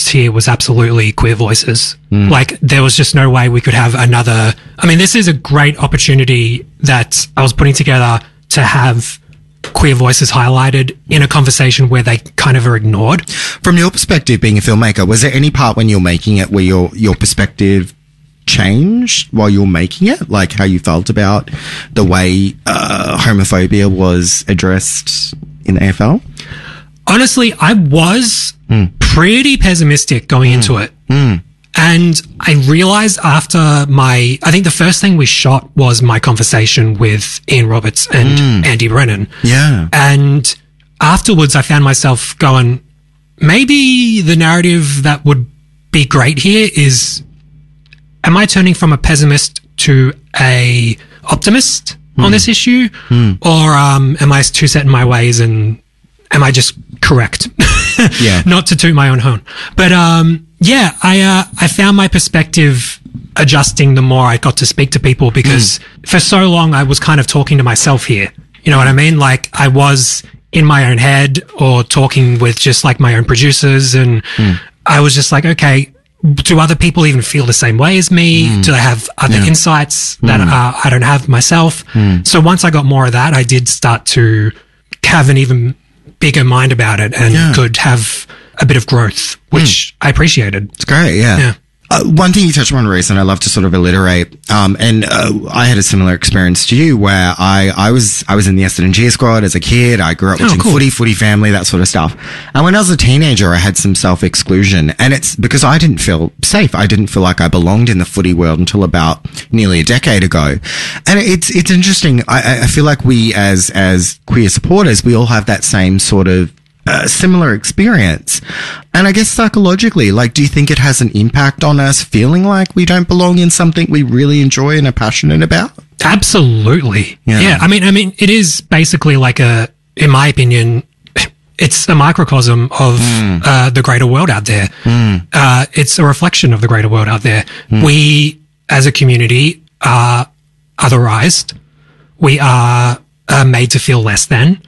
here was absolutely Queer Voices. Like, there was just no way we could have another. I mean, this is a great opportunity that I was putting together to have queer voices highlighted in a conversation where they kind of are ignored. From your perspective, being a filmmaker, was there any part when you're making it where your perspective changed while you were making it? Like how you felt about the way homophobia was addressed in AFL? Honestly, I was pretty pessimistic going into it. And I realized after I think the first thing we shot was my conversation with Ian Roberts and Andy Brennan. Yeah. And afterwards I found myself going, maybe the narrative that would be great here is, am I turning from a pessimist to a optimist on this issue? Or am I too set in my ways and am I just correct? Yeah. Not to toot my own horn. But yeah, I found my perspective adjusting the more I got to speak to people, because for so long I was kind of talking to myself here. You know what I mean? Like, I was in my own head or talking with just like my own producers, and I was just like, okay, do other people even feel the same way as me? Do they have other insights that I don't have myself? So once I got more of that, I did start to have an even bigger mind about it and could have a bit of growth, which I appreciated. It's great, yeah. One thing you touched on, Reese, and I love to sort of alliterate, and I had a similar experience to you where I was in the Essendon Cheer Squad as a kid. I grew up watching footy family, that sort of stuff. And when I was a teenager, I had some self-exclusion, and it's because I didn't feel safe. I didn't feel like I belonged in the footy world until about nearly a decade ago. And it's interesting. I feel like we as queer supporters, we all have that same sort of similar experience. And I guess psychologically, like, do you think it has an impact on us feeling like we don't belong in something we really enjoy and are passionate about? Absolutely. Yeah. I mean, it is basically like in my opinion, it's a microcosm of the greater world out there. It's a reflection of the greater world out there. We, as a community, are otherized. We are made to feel less than,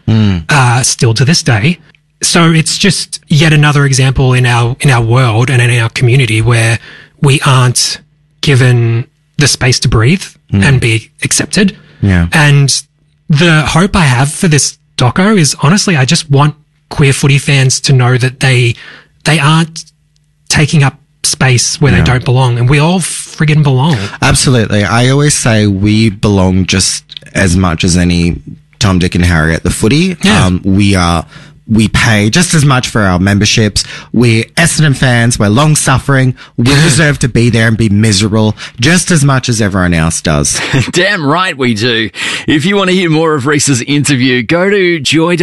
still to this day. So it's just yet another example in our world and in our community where we aren't given the space to breathe and be accepted. Yeah. And the hope I have for this doco is, honestly, I just want queer footy fans to know that they aren't taking up space where they don't belong, and we all friggin' belong. Absolutely. I always say we belong just as much as any Tom, Dick and Harry at the footy. Yeah. We pay just as much for our memberships. We're Essendon fans. We're long-suffering. We deserve to be there and be miserable just as much as everyone else does. Damn right we do. If you want to hear more of Reese's interview, go to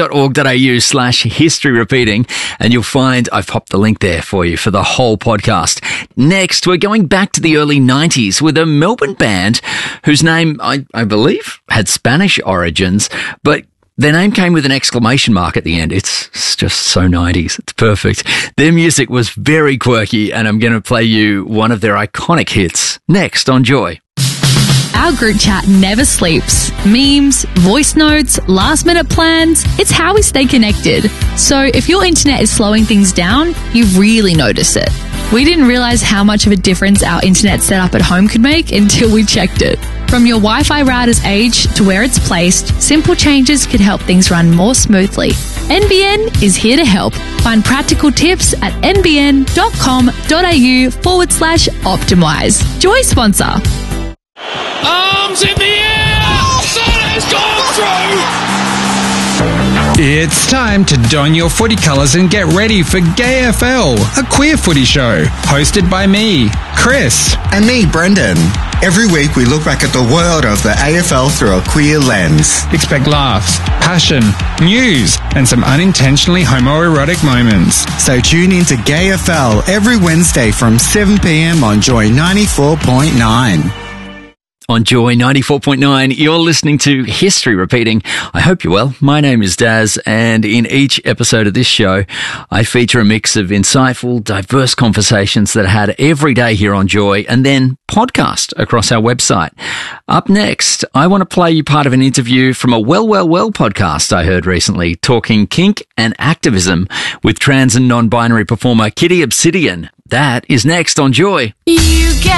joy.org.au/history repeating, and you'll find I've popped the link there for you for the whole podcast. Next, we're going back to the early 90s with a Melbourne band whose name, I believe, had Spanish origins, but their name came with an exclamation mark at the end. It's just so 90s. It's perfect. Their music was very quirky, and I'm going to play you one of their iconic hits next on Joy. Our group chat never sleeps. Memes, voice notes, last-minute plans. It's how we stay connected. So if your internet is slowing things down, you really notice it. We didn't realize how much of a difference our internet setup at home could make until we checked it. From your Wi-Fi router's age to where it's placed, simple changes could help things run more smoothly. NBN is here to help. Find practical tips at nbn.com.au/optimize. Joy sponsor. Arms in the air! Son has gone through! It's time to don your footy colours and get ready for GayFL, a queer footy show, hosted by me, Chris. And me, Brendan. Every week we look back at the world of the AFL through a queer lens. Expect laughs, passion, news, and some unintentionally homoerotic moments. So tune in to GayFL every Wednesday from 7 p.m. on Joy 94.9. on Joy 94.9. You're listening to History Repeating. I hope you're well. My name is Daz, and in each episode of this show, I feature a mix of insightful, diverse conversations that I had every day here on Joy, and then podcast across our website. Up next, I want to play you part of an interview from a Well podcast I heard recently, talking kink and activism with trans and non-binary performer Kitty Obsidian. That is next on Joy. You get